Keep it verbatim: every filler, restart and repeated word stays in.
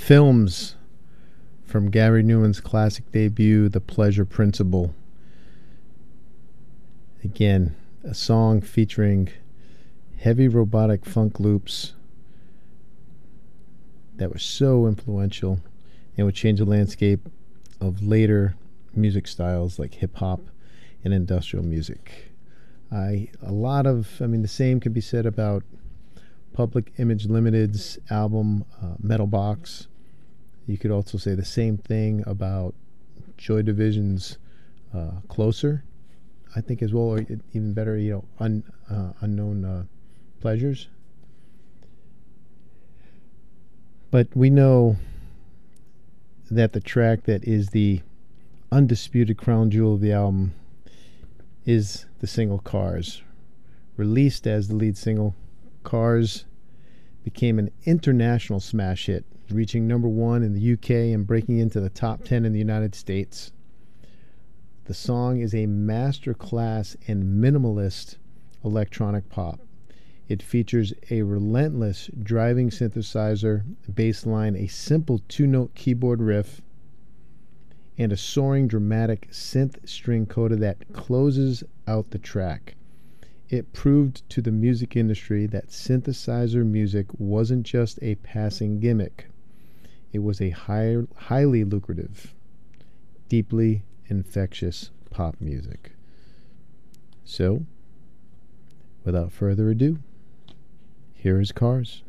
Films from Gary Numan's classic debut, The Pleasure Principle. Again, a song featuring heavy robotic funk loops that were so influential and would change the landscape of later music styles like hip-hop and industrial music. I a lot of, I mean, the same could be said about Public Image Limited's album uh, Metal Box. You could also say the same thing about Joy Division's uh, Closer, I think, as well, or even better, you know, un, uh, Unknown uh, Pleasures. But we know that the track that is the undisputed crown jewel of the album is the single Cars. Released as the lead single, Cars became an international smash hit, reaching number one in the U K and breaking into the top ten in the United States. The song is a masterclass in minimalist electronic pop. It features a relentless driving synthesizer, bass line, a simple two-note keyboard riff, and a soaring dramatic synth string coda that closes out the track. It proved to the music industry that synthesizer music wasn't just a passing gimmick. It was a high, highly lucrative, deeply infectious pop music. So, without further ado, here is Cars.